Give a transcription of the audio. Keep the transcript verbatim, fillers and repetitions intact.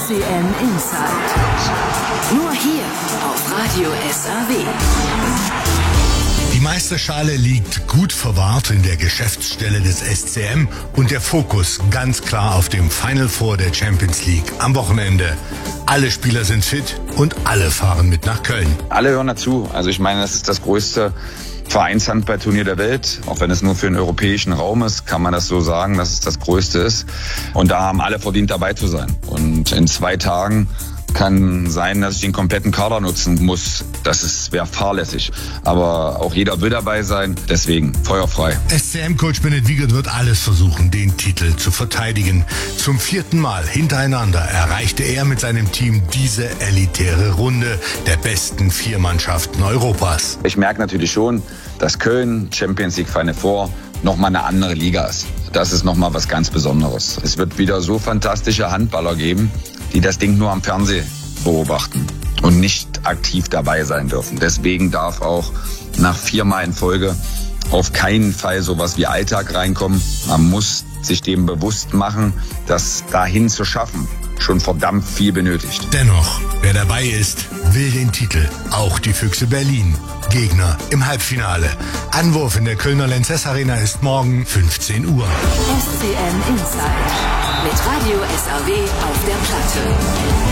S C M Inside. Nur hier auf Radio S A W. Die Meisterschale liegt gut verwahrt in der Geschäftsstelle des S C M und der Fokus ganz klar auf dem Final Four der Champions League am Wochenende. Alle Spieler sind fit und alle fahren mit nach Köln. Alle hören dazu. Also ich meine, das ist das größte Vereinshandballturnier der Welt. Auch wenn es nur für den europäischen Raum ist, kann man das so sagen, dass es das größte ist. Und da haben alle verdient, dabei zu sein. Und in zwei Tagen kann sein, dass ich den kompletten Kader nutzen muss. Das wäre fahrlässig. Aber auch jeder will dabei sein. Deswegen feuerfrei. S C M-Coach Bennett Wiegert wird alles versuchen, den Titel zu verteidigen. Zum vierten Mal hintereinander erreichte er mit seinem Team diese elitäre Runde der besten vier Mannschaften Europas. Ich merke natürlich schon, dass Köln, Champions League Final Four, nochmal eine andere Liga ist. Das ist nochmal was ganz Besonderes. Es wird wieder so fantastische Handballer geben, die das Ding nur am Fernsehen beobachten und nicht aktiv dabei sein dürfen. Deswegen darf auch nach viermal in Folge auf keinen Fall sowas wie Alltag reinkommen. Man muss sich dem bewusst machen, dass dahin zu schaffen schon verdammt viel benötigt. Dennoch, wer dabei ist, will den Titel. Auch die Füchse Berlin. Gegner im Halbfinale. Anwurf in der Kölner Lanxess Arena ist morgen fünfzehn Uhr. S C M Inside mit Radio S A W auf der Platte.